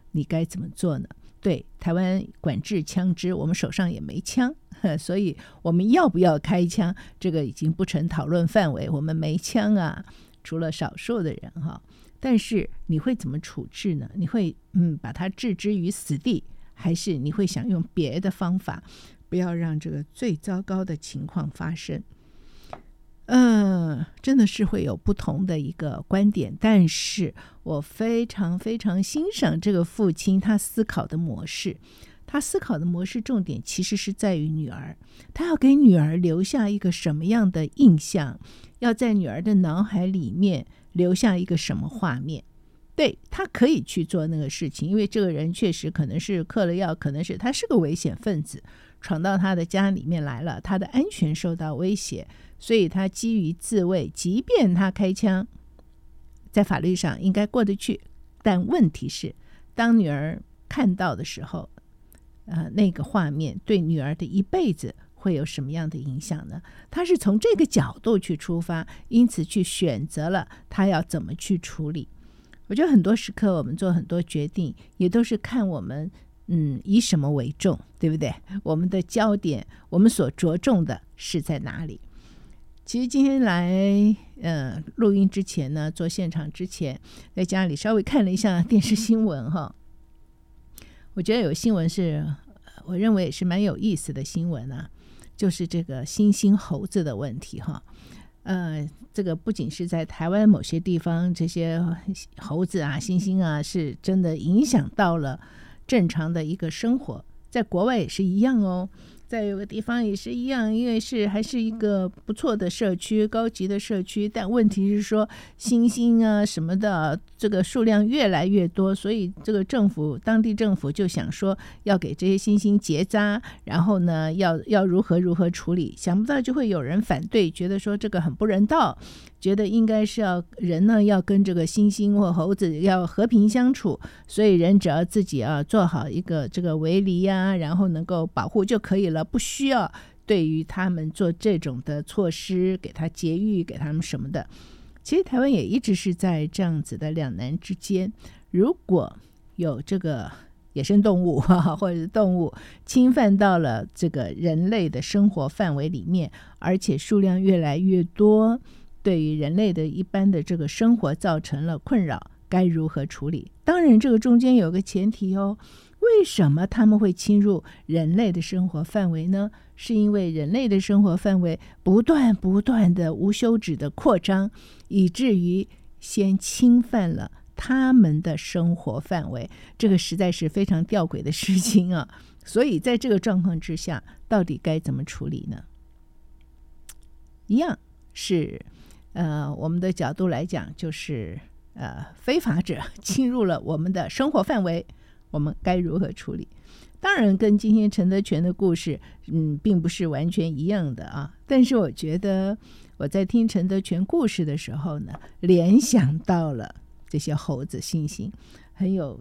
你该怎么做呢？对，台湾管制枪支，我们手上也没枪，所以我们要不要开枪，这个已经不成讨论范围。我们没枪啊，除了少数的人哈。但是你会怎么处置呢？你会把它置之于死地，还是你会想用别的方法，不要让这个最糟糕的情况发生？真的是会有不同的一个观点，但是我非常非常欣赏这个父亲他思考的模式。他思考的模式重点其实是在于女儿，他要给女儿留下一个什么样的印象，要在女儿的脑海里面留下一个什么画面。对，他可以去做那个事情，因为这个人确实可能是嗑了药，可能是他是个危险分子，闯到他的家里面来了，他的安全受到威胁，所以他基于自卫，即便他开枪，在法律上应该过得去。但问题是，当女儿看到的时候，那个画面对女儿的一辈子会有什么样的影响呢？他是从这个角度去出发，因此去选择了他要怎么去处理。我觉得很多时刻我们做很多决定，也都是看我们以什么为重，对不对？我们的焦点，我们所着重的是在哪里？其实今天来录音之前呢，做现场之前，在家里稍微看了一下电视新闻哈。我觉得有新闻是我认为也是蛮有意思的新闻啊，就是这个猩猩猴子的问题哈。这个不仅是在台湾某些地方，这些猴子啊、猩猩啊，是真的影响到了正常的一个生活，在国外也是一样哦。在有个地方也是一样，因为还是一个不错的社区，高级的社区，但问题是说猩猩啊什么的这个数量越来越多，所以这个当地政府就想说要给这些猩猩结扎，然后呢要如何处理，想不到就会有人反对，觉得说这个很不人道，觉得应该是人呢要跟这个猩猩或猴子要和平相处，所以人只要自己做好一个这个围篱啊，然后能够保护就可以了，不需要对于他们做这种的措施，给他节育，给他们什么的。其实台湾也一直是在这样子的两难之间，如果有这个野生动物或者是动物侵犯到了这个人类的生活范围里面，而且数量越来越多，对于人类的一般的这个生活造成了困扰，该如何处理？当然这个中间有个前提哦，为什么他们会侵入人类的生活范围呢？是因为人类的生活范围不断的无休止的扩张，以至于先侵犯了他们的生活范围，这个实在是非常吊诡的事情啊。所以在这个状况之下，到底该怎么处理呢？一样是我们的角度来讲，就是非法者侵入了我们的生活范围，我们该如何处理？当然跟今天陈德全的故事并不是完全一样的啊，但是我觉得我在听陈德全故事的时候呢，联想到了这些猴子猩猩，很有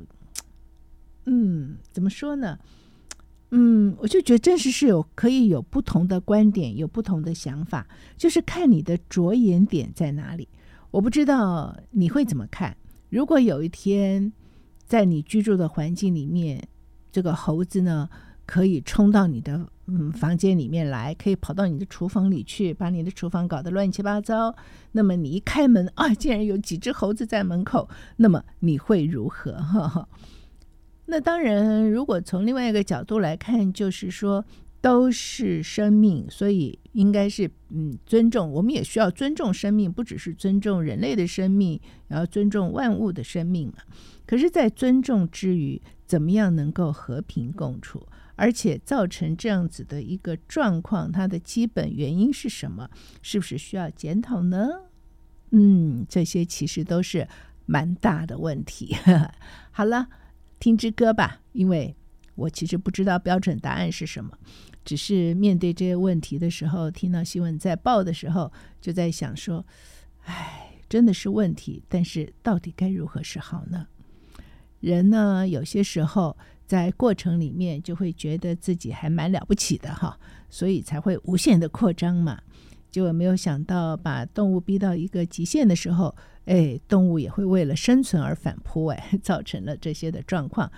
怎么说呢，我就觉得真是可以有不同的观点，有不同的想法，就是看你的着眼点在哪里。我不知道你会怎么看，如果有一天在你居住的环境里面，这个猴子呢可以冲到你的房间里面来，可以跑到你的厨房里去，把你的厨房搞得乱七八糟，那么你一开门竟然有几只猴子在门口，那么你会如何？那当然如果从另外一个角度来看，就是说都是生命，所以应该是尊重，我们也需要尊重生命，不只是尊重人类的生命，也要尊重万物的生命嘛。可是在尊重之余，怎么样能够和平共处，而且造成这样子的一个状况，它的基本原因是什么？是不是需要检讨呢？这些其实都是蛮大的问题。好了，听支歌吧，因为我其实不知道标准答案是什么，只是面对这些问题的时候，听到新闻在报的时候，就在想说，真的是问题，但是到底该如何是好呢？人呢，有些时候在过程里面就会觉得自己还蛮了不起的哈，所以才会无限的扩张嘛。结果没有想到把动物逼到一个极限的时候，动物也会为了生存而反扑，造成了这些的状况。